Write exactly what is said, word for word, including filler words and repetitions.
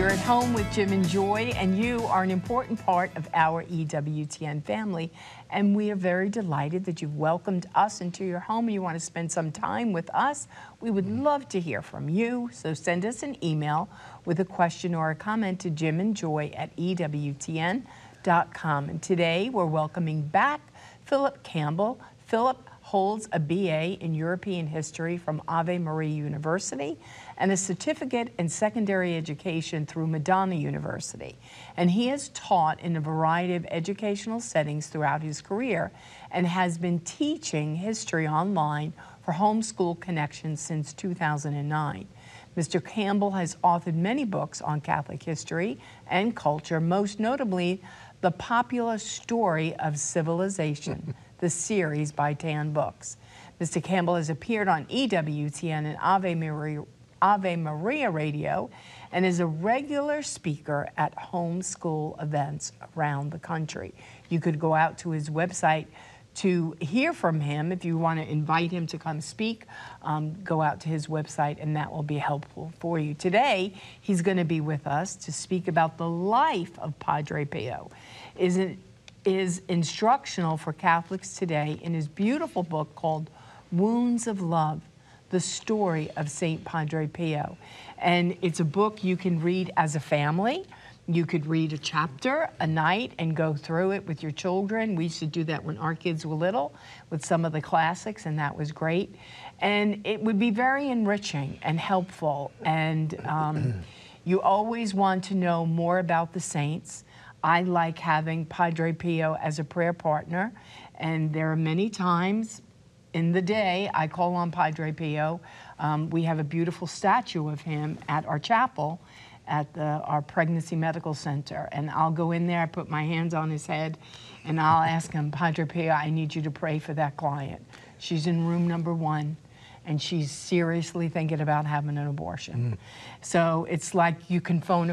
You're at home with Jim and Joy, and you are an important part of our E W T N family. And we are very delighted that you've welcomed us into your home and you want to spend some time with us. We would love to hear from you, so send us an email with a question or a comment to jim and joy at E W T N dot com. And today we're welcoming back Philip Campbell. Philip holds a B A in European History from Ave Maria University and a certificate in secondary education through Madonna University. And he has taught in a variety of educational settings throughout his career and has been teaching history online for Homeschool Connections since two thousand nine. Mister Campbell has authored many books on Catholic history and culture, most notably The Popular Story of Civilization, the series by Tan Books. Mister Campbell has appeared on E W T N and Ave Maria, Ave Maria Radio and is a regular speaker at homeschool events around the country. You could go out to his website to hear from him. If you want to invite him to come speak, um, go out to his website and that will be helpful for you. Today, he's going to be with us to speak about the life of Padre Pio. Isn't is instructional for Catholics today in his beautiful book called Wounds of Love, the story of Saint Padre Pio. And it's a book you can read as a family. You could read a chapter a night and go through it with your children. We used to do that when our kids were little with some of the classics, and that was great. And it would be very enriching and helpful. And um, you always want to know more about the saints. I like having Padre Pio as a prayer partner, and there are many times in the day I call on Padre Pio. Um, we have a beautiful statue of him at our chapel at the, our pregnancy medical center, and I'll go in there, I put my hands on his head, and I'll ask him, Padre Pio, I need you to pray for that client. She's in room number one, and she's seriously thinking about having an abortion. Mm. So it's like you can phone a